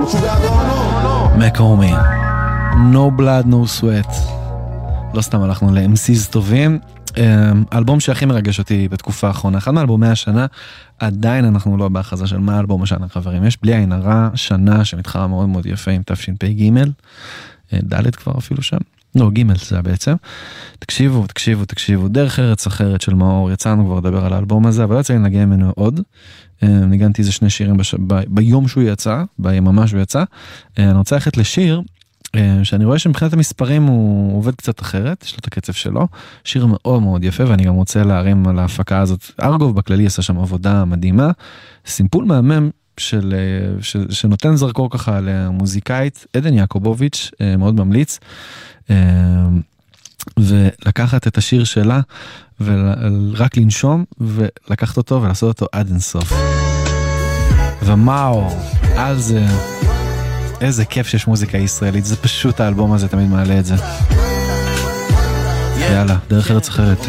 מקומי, No Blood No Sweat. לא סתם הלכנו ל-MCs טובים. אלבום שהכי מרגש אותי בתקופה האחרונה, אחד מאלבומי השנה. עדיין אנחנו לא בהכרזה של מה אלבום השנה, חברים. יש בלי עין הרע שנה שמתחרה מאוד מאוד יפה עם תשפ"ג, ד' כבר אפילו שם. לא, ג' זה בעצם. תקשיבו, דרך ארץ אחרת של מאור, יצאנו כבר לדבר על האלבום הזה, אבל לא יצא לי לנגן ממנו עוד. ניגנתי איזה 2 שירים ביום שהוא יצא, ביממה שהוא יצא. אני רוצה ללכת לשיר, שאני רואה שמבחינת המספרים הוא עובד קצת אחרת, יש לו את הקצב שלו, שיר מאוד מאוד יפה, ואני גם רוצה להרים על ההפקה הזאת. ארגוב בכללי עשה שם עבודה מדהימה, סימפול מהמם שנותן זרקור ככה למוזיקאית, עדן יעקובוביץ', מאוד ממליץ, ולקחת את השיר שלה, ורק לנשום, ולקחת אותו ולעשות אותו עד אינסוף. ומאו, על זה... איזה כיף שיש מוזיקה ישראלית, זה פשוט האלבום הזה תמיד מעלה את זה. יאללה, דרך ארץ אחרת.